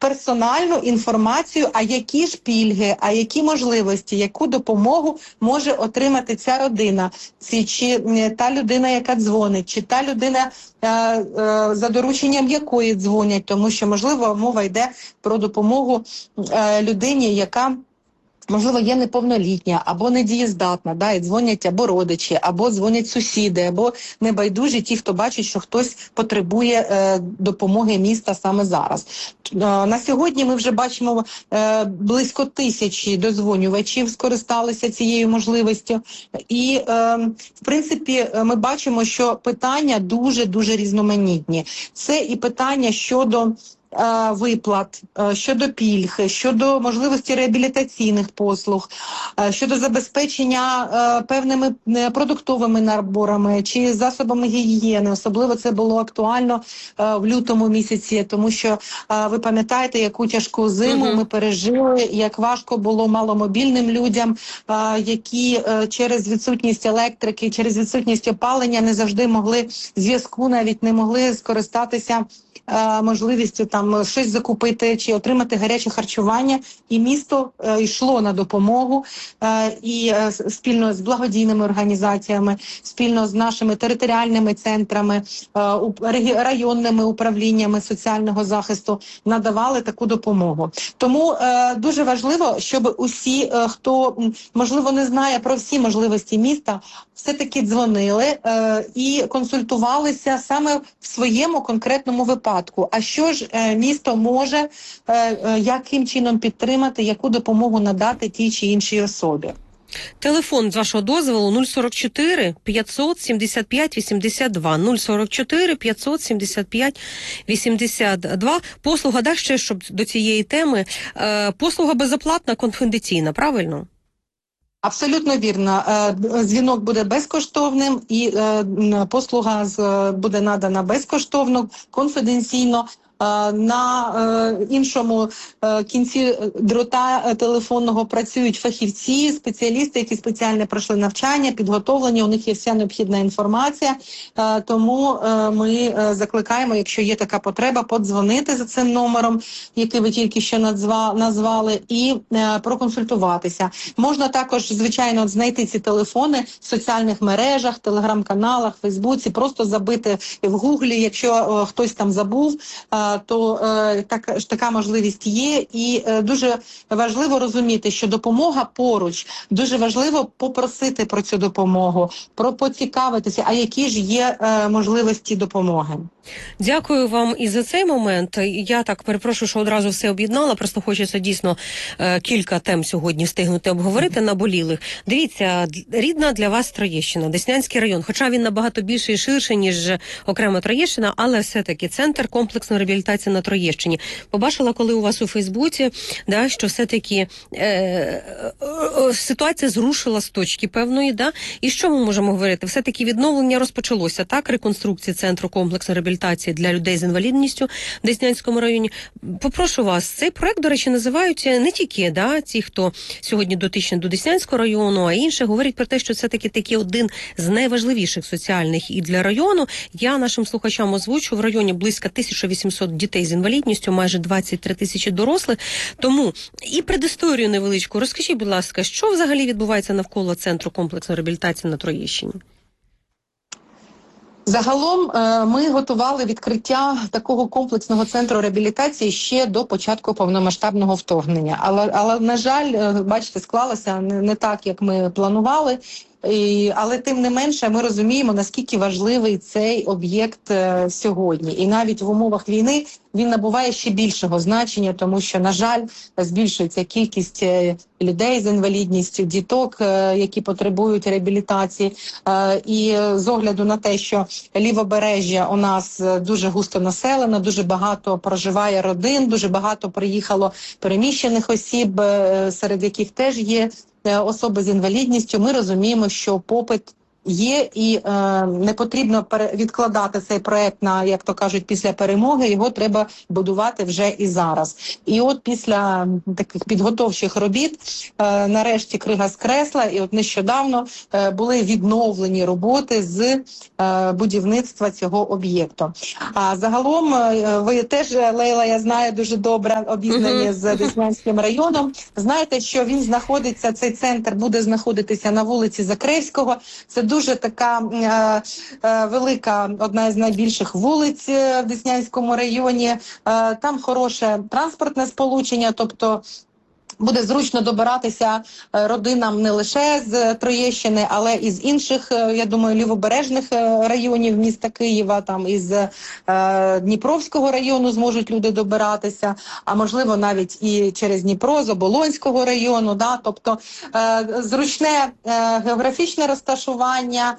персональну інформацію, а які ж пільги, а які можливості, яку допомогу може отримати ця родина, чи та людина, яка дзвонить, чи та людина, за дорученням якої дзвонять, тому що, можливо, мова йде про допомогу людині, яка, можливо, є неповнолітня, або недієздатна, да, і дзвонять або родичі, або дзвонять сусіди, або небайдужі ті, хто бачить, що хтось потребує допомоги міста саме зараз. На сьогодні ми вже бачимо близько 1000 дозвонювачів скористалися цією можливістю. І, в принципі, ми бачимо, що питання дуже-дуже різноманітні. Це і питання щодо виплат, щодо пільг, щодо можливості реабілітаційних послуг, щодо забезпечення певними продуктовими наборами чи засобами гігієни. Особливо це було актуально в лютому місяці, тому що ви пам'ятаєте, яку тяжку зиму ми пережили, як важко було маломобільним людям, які через відсутність електрики, через відсутність опалення не завжди могли, зв'язку навіть не могли скористатися можливістю там щось закупити чи отримати гаряче харчування, і місто йшло на допомогу, і спільно з благодійними організаціями, спільно з нашими територіальними центрами, районними управліннями соціального захисту надавали таку допомогу. Тому дуже важливо, щоб усі, хто, можливо, не знає про всі можливості міста, все-таки дзвонили і консультувалися саме в своєму конкретному випадку. А що ж місто може, яким чином підтримати, яку допомогу надати тій чи іншій особі? Телефон, з вашого дозволу, 044 575 82. 044 575 82. Послуга, да, ще, щоб до цієї теми, послуга безоплатна, конфіденційна, правильно? Абсолютно вірно. Дзвінок буде безкоштовним і послуга буде надана безкоштовно, конфіденційно. На іншому кінці дрота телефонного працюють фахівці, спеціалісти, які спеціально пройшли навчання, підготовлені, у них є вся необхідна інформація. Тому ми закликаємо, якщо є така потреба, подзвонити за цим номером, який ви тільки що назвали, і проконсультуватися. Можна також, звичайно, знайти ці телефони в соціальних мережах, телеграм-каналах, фейсбуці, просто забити в гуглі, якщо хтось там забув, то така можливість є. І дуже важливо розуміти, що допомога поруч. Дуже важливо попросити про цю допомогу, поцікавитися, а які ж є можливості допомоги. Дякую вам і за цей момент. Я так перепрошую, що одразу все об'єднала, просто хочеться дійсно кілька тем сьогодні встигнути обговорити наболілих. Дивіться, рідна для вас Троєщина, Деснянський район, хоча він набагато більший і ширший, ніж окрема Троєщина, але все-таки центр комплексної реабілітації на Троєщині. Побачила, коли у вас у Фейсбуці, да, що все-таки ситуація зрушила з точки певної, да? І що ми можемо говорити? Все-таки відновлення розпочалося, так, реконструкції центру комплексної реабілітації для людей з інвалідністю в Деснянському районі. Попрошу вас, цей проект, до речі, називають не тільки, да, ті, хто сьогодні дотичні до Деснянського району, а інші говорять про те, що це таки один з найважливіших соціальних і для району. Я нашим слухачам озвучу, в районі близько 1800 дітей з інвалідністю, майже 23 тисячі дорослих. Тому і предісторію невеличку розкажіть, будь ласка, що взагалі відбувається навколо центру комплексної реабілітації на Троєщині? Загалом ми готували відкриття такого комплексного центру реабілітації ще до початку повномасштабного вторгнення. Але на жаль, бачите, склалося не так, як ми планували. Але тим не менше ми розуміємо, наскільки важливий цей об'єкт сьогодні. І навіть в умовах війни він набуває ще більшого значення, тому що, на жаль, збільшується кількість людей з інвалідністю, діток, які потребують реабілітації. І з огляду на те, що Лівобережжя у нас дуже густо населено, дуже багато проживає родин, дуже багато приїхало переміщених осіб, серед яких теж є особи з інвалідністю, ми розуміємо, що попит є, і не потрібно відкладати цей проект на, як то кажуть, після перемоги. Його треба будувати вже і зараз. І от після таких підготовчих робіт нарешті крига скресла, і от нещодавно були відновлені роботи з будівництва цього об'єкту. А загалом ви теж, Лейла, я знаю, дуже добре обізнані з Деснянським районом. Знаєте, що він знаходиться, цей центр буде знаходитися на вулиці Закревського. Це дуже така велика, одна із найбільших вулиць в Деснянському районі. Там хороше транспортне сполучення, тобто буде зручно добиратися родинам не лише з Троєщини, але і з інших, я думаю, лівобережних районів міста Києва, там із Дніпровського району зможуть люди добиратися, а можливо навіть і через Дніпро, з Оболонського району. Да? Тобто зручне географічне розташування,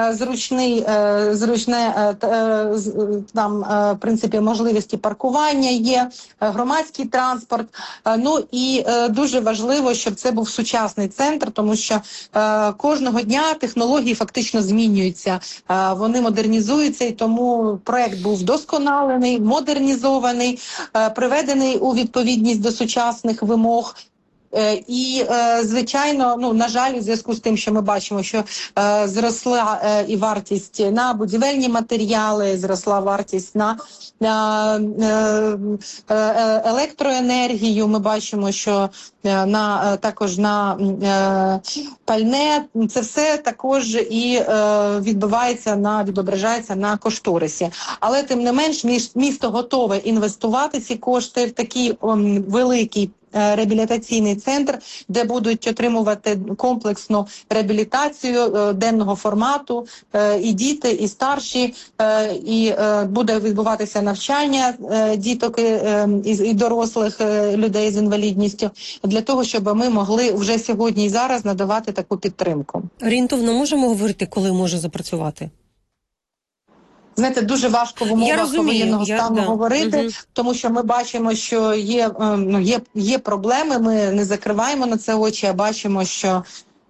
зручне там, в принципі, можливості паркування є, громадський транспорт. Ну і дуже важливо, щоб це був сучасний центр, тому що кожного дня технології фактично змінюються, вони модернізуються, і тому проект був вдосконалений, модернізований, приведений у відповідність до сучасних вимог. І, звичайно, ну, на жаль, у зв'язку з тим, що ми бачимо, що зросла і вартість на будівельні матеріали, зросла вартість на електроенергію, ми бачимо, що також на пальне, це все також і відображається на кошторисі. Але, тим не менш, місто готове інвестувати ці кошти в такий великий реабілітаційний центр, де будуть отримувати комплексну реабілітацію денного формату і діти, і старші, і буде відбуватися навчання діток і дорослих людей з інвалідністю, для того, щоб ми могли вже сьогодні і зараз надавати таку підтримку. Орієнтовно можемо говорити, коли може запрацювати? Знаєте, дуже важко в умовах воєнного стану говорити, тому що ми бачимо, що є проблеми, ми не закриваємо на це очі, а бачимо, що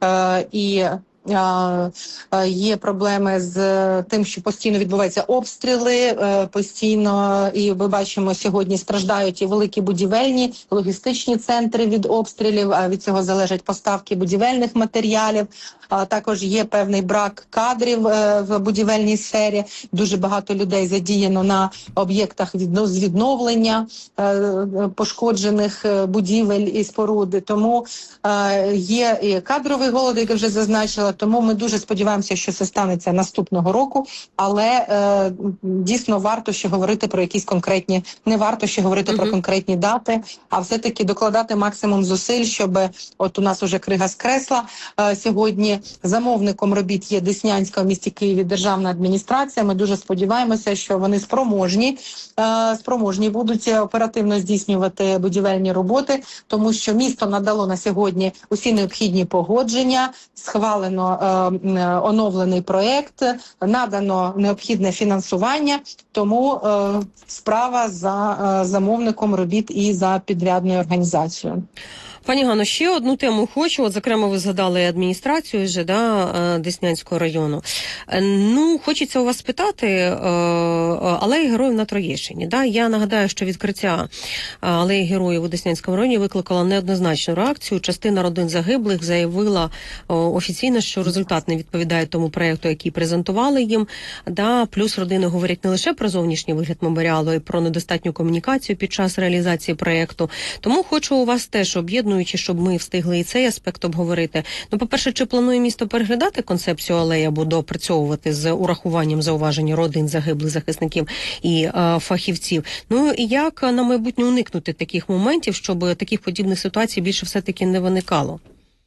є проблеми з тим, що постійно відбуваються обстріли, постійно, і ми бачимо, сьогодні страждають і великі будівельні, логістичні центри від обстрілів, а від цього залежать поставки будівельних матеріалів. Також є певний брак кадрів в будівельній сфері, дуже багато людей задіяно на об'єктах з відновлення пошкоджених будівель і споруди, тому є і кадровий голод, як я вже зазначила, тому ми дуже сподіваємося, що це станеться наступного року, але дійсно варто ще говорити про якісь конкретні, не варто ще говорити про конкретні дати, а все-таки докладати максимум зусиль, щоб от у нас уже крига скресла сьогодні. Замовником робіт є Деснянська в місті Києві державна адміністрація. Ми дуже сподіваємося, що вони спроможні будуть оперативно здійснювати будівельні роботи, тому що місто надало на сьогодні усі необхідні погодження, схвалено оновлений проєкт, надано необхідне фінансування, тому справа за замовником робіт і за підрядною організацією. Пані Ганно, ще одну тему хочу. От, зокрема, ви згадали адміністрацію вже, Деснянського району. Ну, хочеться у вас спитати, алеї героїв на Троєщині. Я нагадаю, що відкриття алеї героїв у Деснянському районі викликало неоднозначну реакцію. Частина родин загиблих заявила офіційно, що результат не відповідає тому проєкту, який презентували їм. Плюс родини говорять не лише про зовнішній вигляд меморіалу, а й про недостатню комунікацію під час реалізації проєкту. Тому хочу у вас теж об'єднуючи, щоб ми встигли і цей аспект обговорити. Ну, по-перше, чи планує місто переглядати концепцію алеї або доопрацьовувати з урахуванням зауважень родин загиблих захисників і фахівців? Ну, і як на майбутнє уникнути таких моментів, щоб таких подібних ситуацій більше все-таки не виникало?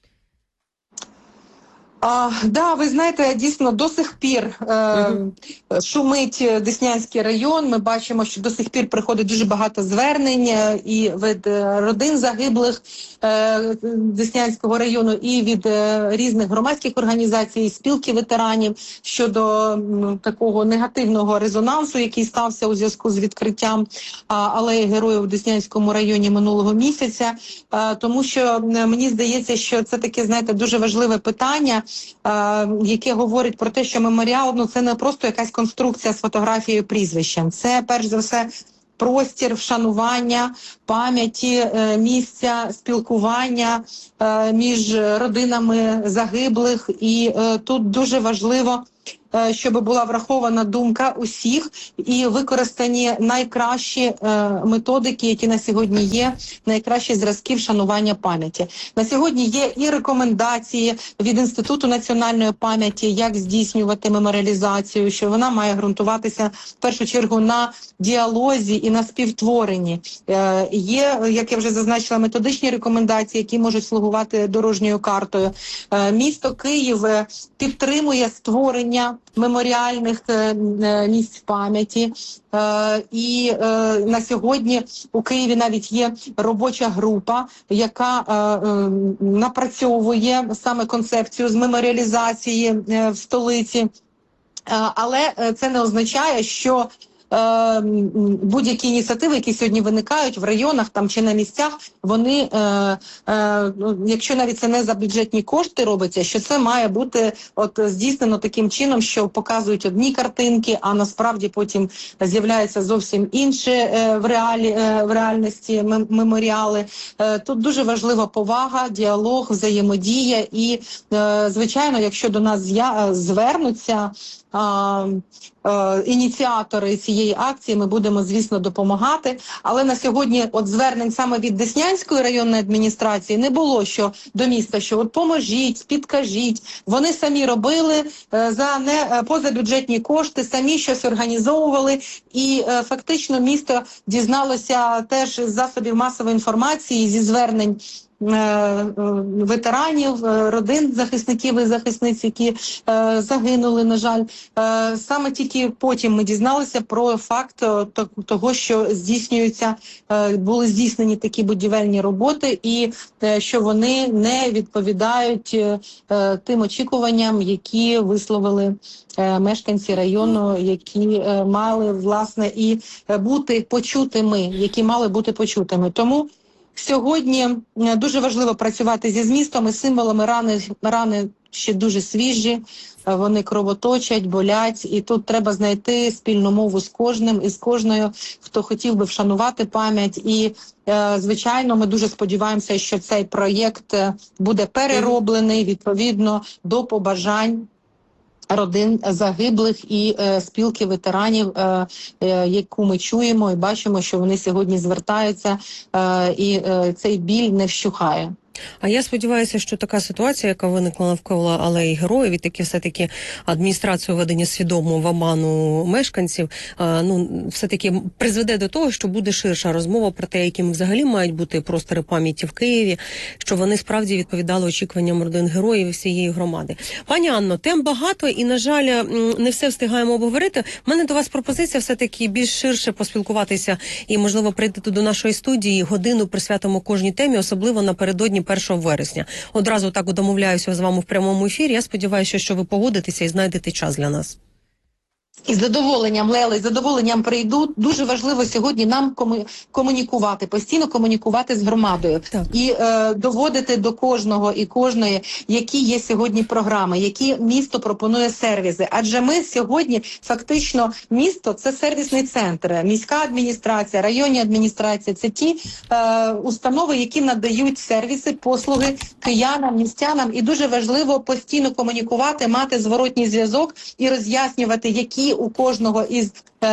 Ви знаєте, дійсно до сих пір шумить Деснянський район. Ми бачимо, що до сих пір приходить дуже багато звернень і від родин загиблих Деснянського району, і від різних громадських організацій, спілки ветеранів щодо такого негативного резонансу, який стався у зв'язку з відкриттям алеї героїв у Деснянському районі минулого місяця. Тому що мені здається, що це таке, знаєте, дуже важливе питання. яке говорить про те, що меморіал, ну, це не просто якась конструкція з фотографією, прізвищем. Це, перш за все, простір вшанування, пам'яті, місця спілкування між родинами загиблих. І тут дуже важливо, щоб була врахована думка усіх і використані найкращі методики, які на сьогодні є, найкращі зразки вшанування пам'яті. На сьогодні є і рекомендації від Інституту національної пам'яті, як здійснювати меморіалізацію, що вона має ґрунтуватися в першу чергу на діалозі і на співтворенні. Є, як я вже зазначила, методичні рекомендації, які можуть слугувати дорожньою картою. Місто Київ підтримує створення меморіальних місць пам'яті. І на сьогодні у Києві навіть є робоча група, яка напрацьовує саме концепцію з меморіалізації в столиці. Але це не означає, що будь-які ініціативи, які сьогодні виникають в районах там чи на місцях, вони, якщо навіть це не за бюджетні кошти робиться, що це має бути здійснено таким чином, що показують одні картинки, а насправді потім з'являються зовсім інші в реальності меморіали. Тут дуже важлива повага, діалог, взаємодія і, звичайно, якщо до нас звернуться ініціатори цієї акції, ми будемо, звісно, допомагати. Але на сьогодні звернень саме від Деснянської районної адміністрації не було, що до міста, що поможіть, підкажіть. Вони самі робили за позабюджетні кошти, самі щось організовували. І фактично місто дізналося теж з засобів масової інформації, зі звернень ветеранів, родин захисників і захисниць, які загинули, на жаль. Саме тільки потім ми дізналися про факт того, що були здійснені такі будівельні роботи і що вони не відповідають тим очікуванням, які висловили мешканці району, які мали, власне, і бути почутими, Тому сьогодні дуже важливо працювати зі змістом і символами. Рани ще дуже свіжі, вони кровоточать, болять, і тут треба знайти спільну мову з кожним і з кожною, хто хотів би вшанувати пам'ять. І, звичайно, ми дуже сподіваємося, що цей проєкт буде перероблений відповідно до побажань родин загиблих і спілки ветеранів, яку ми чуємо і бачимо, що вони сьогодні звертаються, і цей біль не вщухає. А я сподіваюся, що така ситуація, яка виникла навколо алеї героїв, і таки все-таки адміністрацію введення свідомо в оману мешканців, все-таки призведе до того, що буде ширша розмова про те, якими взагалі мають бути простори пам'яті в Києві, що вони справді відповідали очікуванням родин героїв і всієї громади. Пані Анно, тем багато і, на жаль, не все встигаємо обговорити. У мене до вас пропозиція все-таки більш ширше поспілкуватися і, можливо, прийти до нашої студії, годину присвятимо кожній темі, особливо напередодні 1 вересня. Одразу так домовляюся з вами в прямому ефірі. Я сподіваюся, що ви погодитеся і знайдете час для нас. Із задоволенням, Леле, з задоволенням прийду. Дуже важливо сьогодні нам комунікувати, постійно комунікувати з громадою. Так. І доводити до кожного і кожної, які є сьогодні програми, які місто пропонує сервіси. Адже ми сьогодні, фактично, місто – це сервісний центр. Міська адміністрація, районні адміністрації – це ті установи, які надають сервіси, послуги киянам, містянам. І дуже важливо постійно комунікувати, мати зворотній зв'язок і роз'яснювати, які у кожного із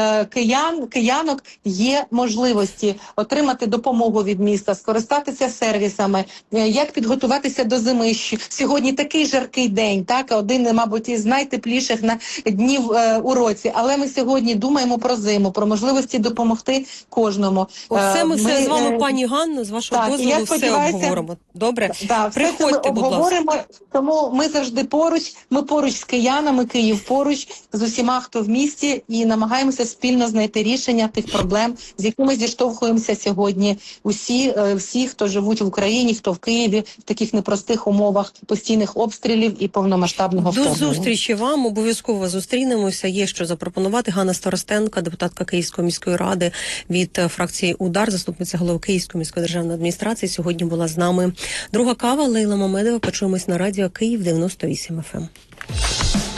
киянок є можливості отримати допомогу від міста, скористатися сервісами, як підготуватися до зими. Сьогодні такий жаркий день, один, мабуть, із найтепліших днів у році. Але ми сьогодні думаємо про зиму, про можливості допомогти кожному. Оце ми все з вами, пані Ганно, з вашого дозволу, все обговоримо. Добре? Приходьте, будь ласка. Тому ми завжди поруч, ми поруч з киянами, Київ поруч з усіма, хто в місті, і намагаємося допомогти спільно знайти рішення тих проблем, з якими зіштовхуємося сьогодні. Всі, хто живуть в Україні, хто в Києві, в таких непростих умовах постійних обстрілів і повномасштабного До вторгнення. зустрічі вам, обов'язково зустрінемося. Є що запропонувати. Ганна Старостенко, депутатка Київської міської ради від фракції УДАР, заступниця голови Київської міської державної адміністрації, сьогодні була з нами. Друга кава, Лейла Мамедова. Почуємось на радіо Київ 98 FM.